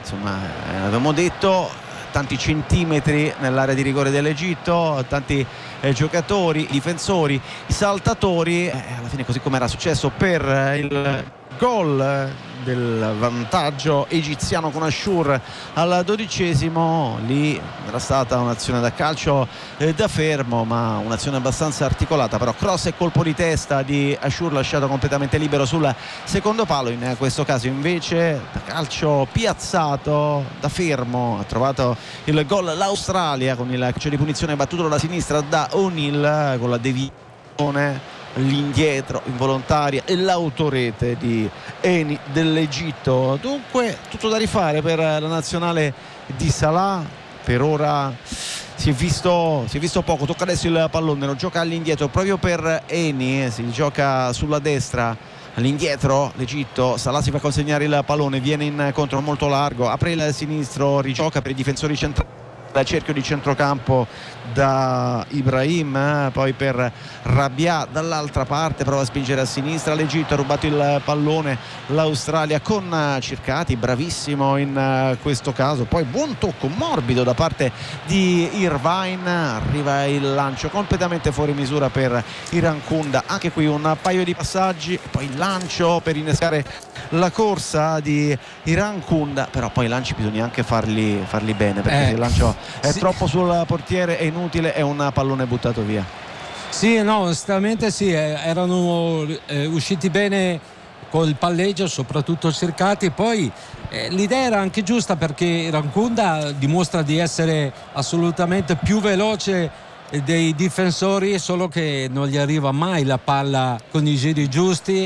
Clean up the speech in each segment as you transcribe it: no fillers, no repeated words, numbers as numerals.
insomma, avevamo detto, tanti centimetri nell'area di rigore dell'Egitto, tanti giocatori, difensori, i saltatori, alla fine così come era successo per il gol del vantaggio egiziano con Ashour al 12°, lì era stata un'azione da calcio da fermo, ma un'azione abbastanza articolata, però cross e colpo di testa di Ashour lasciato completamente libero sul secondo palo. In questo caso invece da calcio piazzato da fermo ha trovato il gol l'Australia con il calcio di punizione battuto dalla sinistra da O'Neill con la deviazione, l'indietro involontaria e l'autorete di Eni dell'Egitto. Dunque tutto da rifare per la nazionale di Salah. Per ora si è visto poco. Tocca adesso il pallone, lo gioca all'indietro proprio per Eni, si gioca sulla destra all'indietro l'Egitto. Salah si fa consegnare il pallone, viene incontro molto largo, apre il sinistro, rigioca per i difensori centrali, cerchio di centrocampo da Ibrahim, poi per Rabiat dall'altra parte, prova a spingere a sinistra l'Egitto, ha rubato il pallone l'Australia con Circati, bravissimo in questo caso, poi buon tocco morbido da parte di Irvine, arriva il lancio completamente fuori misura per Irankunda, anche qui un paio di passaggi, poi il lancio per innescare la corsa di Irankunda, però poi i lanci bisogna anche farli bene, perché il lancio è troppo sul portiere, è inutile, è un pallone buttato via. Sì, no, onestamente sì, erano usciti bene col palleggio, soprattutto Cercati. Poi l'idea era anche giusta, perché Irankunda dimostra di essere assolutamente più veloce dei difensori, solo che non gli arriva mai la palla con i giri giusti.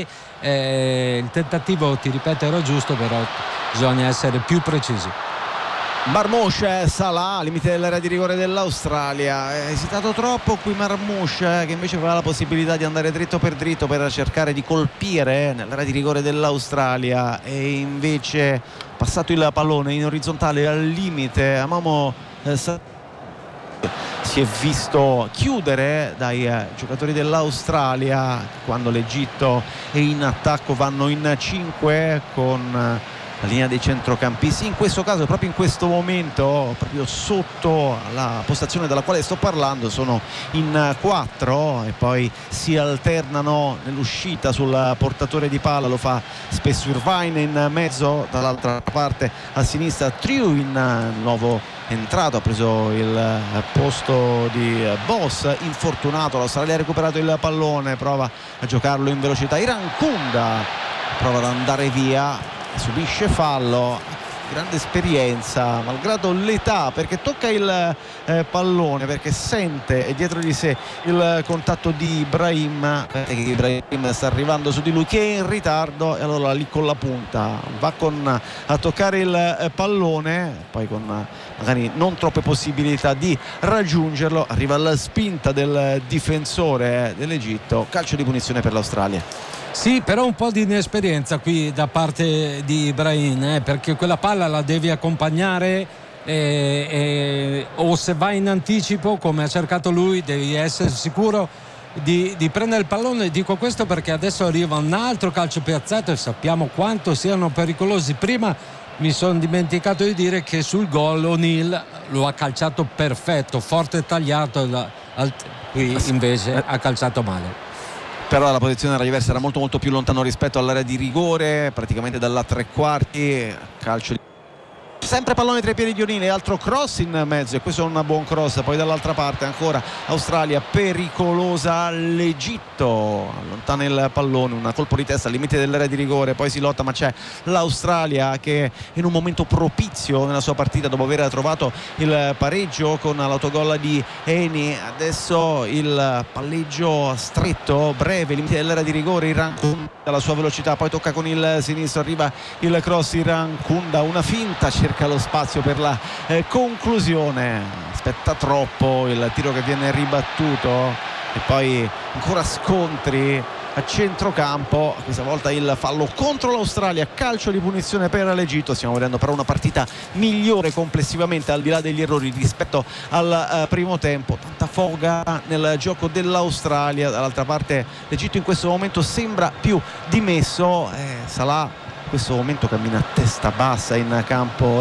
Il tentativo, ti ripeto, era giusto, però bisogna essere più precisi. Marmoush, Salah, limite dell'area di rigore dell'Australia, ha esitato troppo qui Marmoush, che invece aveva la possibilità di andare dritto per cercare di colpire nell'area di rigore dell'Australia, e invece passato il pallone in orizzontale al limite. Amamo si è visto chiudere dai giocatori dell'Australia quando l'Egitto è in attacco, vanno in 5 con la linea dei centrocampisti, in questo caso proprio in questo momento, proprio sotto la postazione dalla quale sto parlando, sono in 4 e poi si alternano nell'uscita sul portatore di palla, lo fa spesso Irvine in mezzo, dall'altra parte a sinistra Triuin, nuovo entrato, ha preso il posto di Boss, infortunato. L'Australia ha recuperato il pallone, prova a giocarlo in velocità, Irankunda prova ad andare via, subisce fallo, grande esperienza malgrado l'età, perché tocca il pallone, perché sente dietro di sé il contatto di Ibrahim, che Ibrahim sta arrivando su di lui, che è in ritardo, e allora lì con la punta va a toccare il pallone, poi con magari non troppe possibilità di raggiungerlo, arriva alla spinta del difensore dell'Egitto, calcio di punizione per l'Australia. Sì, però un po' di inesperienza qui da parte di Ibrahim, perché quella palla la devi accompagnare, o se vai in anticipo come ha cercato lui devi essere sicuro di prendere il pallone. Dico questo perché adesso arriva un altro calcio piazzato e sappiamo quanto siano pericolosi. Prima mi sono dimenticato di dire che sul gol O'Neill lo ha calciato perfetto, forte tagliato, qui invece ha calciato male. Però la posizione era diversa, era molto più lontano rispetto all'area di rigore, praticamente dalla tre quarti, calcio di... Sempre pallone tra i piedi di O'Neill, altro cross in mezzo, e questo è un buon cross. Poi dall'altra parte ancora Australia pericolosa, l'Egitto allontana il pallone, un colpo di testa al limite dell'area di rigore, poi si lotta, ma c'è l'Australia che è in un momento propizio nella sua partita dopo aver trovato il pareggio con l'autogol di Eni. Adesso il palleggio stretto, breve, limite dell'area di rigore, Irankunda la sua velocità, poi tocca con il sinistro, arriva il cross, Irankunda, una finta, cerca lo spazio per la conclusione, aspetta troppo il tiro che viene ribattuto, e poi ancora scontri a centrocampo, questa volta il fallo contro l'Australia, calcio di punizione per l'Egitto. Stiamo vedendo però una partita migliore complessivamente, al di là degli errori, rispetto al primo tempo. Tanta foga nel gioco dell'Australia, dall'altra parte l'Egitto in questo momento sembra più dimesso, Salah in questo momento cammina a testa bassa in campo